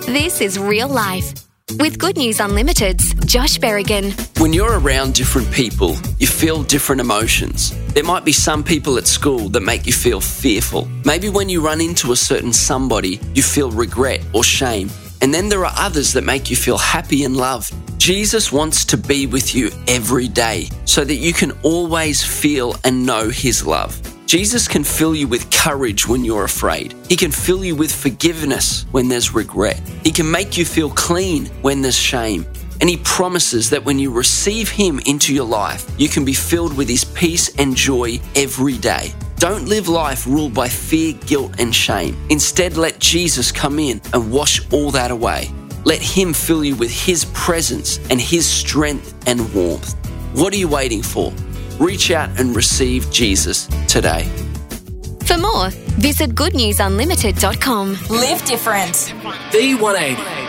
This is Real Life with Good News Unlimited's Josh Berrigan. When you're around different people, you feel different emotions. There might be some people at school that make you feel fearful. Maybe when you run into a certain somebody, you feel regret or shame. And then there are others that make you feel happy and loved. Jesus wants to be with you every day so that you can always feel and know His love. Jesus can fill you with courage when you're afraid. He can fill you with forgiveness when there's regret. He can make you feel clean when there's shame. And He promises that when you receive Him into your life, you can be filled with His peace and joy every day. Don't live life ruled by fear, guilt, and shame. Instead, let Jesus come in and wash all that away. Let Him fill you with His presence and His strength and warmth. What are you waiting for? Reach out and receive Jesus today. For more, visit goodnewsunlimited.com. Live different. V180.